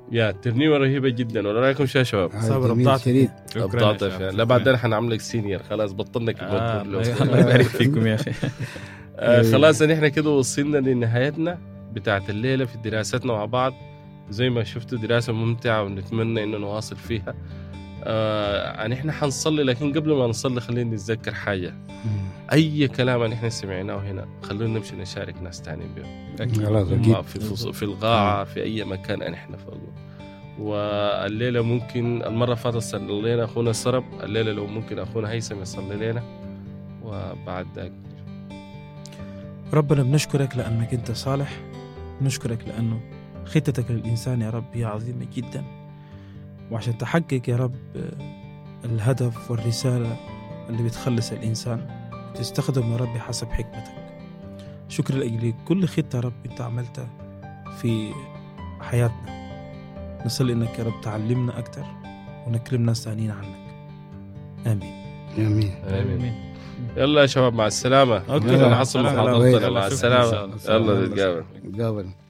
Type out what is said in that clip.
يا ترنيمة رهيبة جدا. ولا رأيكم شو يا شباب؟ صبر أبضعت أبضعت فيها. لا بعدين حنعملك سينيور خلاص بطلنا كلمة الله يبارك فيكم يا أخي. خلاص نحن كده وصلنا لنهايتنا بتاعت الليلة في دراستنا مع بعض. زي ما شفتوا دراسة ممتعة ونتمنى إنه نواصل فيها. يعني إحنا حنصلي، لكن قبل ما نصلي خلينا نتذكر حاجة. أي كلام نحن سمعناه هنا خلونا نمشي نشارك ناس تانيين بيه في القاعة في أي مكان نحن فوقه. والليلة ممكن المرة فاتت صلي لنا أخونا السرب، الليلة لو ممكن أخونا هيثم يصلي لنا. وبعد ذلك ربنا بنشكرك لأنك أنت صالح، نشكرك لأنه خطتك للإنسان يا رب هي عظيمة جدا، وعشان تحقق يا رب الهدف والرسالة اللي بتخلص الإنسان تستخدم يا رب حسب حكمتك. شكر لأجل كل خطة يا رب أنت عملتها في حياتنا. نصلي إنك يا رب تعلمنا أكتر ونكلم ناس ثانيين عنك. آمين آمين آمين. يلا يا شباب مع السلامة. أوكي. نحصل محاضرتنا مع السلامة. يلا نتقابل.